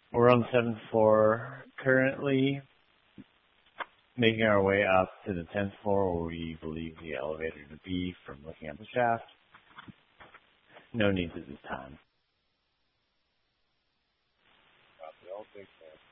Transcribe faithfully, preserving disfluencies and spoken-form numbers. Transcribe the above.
We're on the seventh floor currently, making our way up to the tenth floor where we believe the elevator to be from looking at the shaft. No needs at this time. Copy all, take care.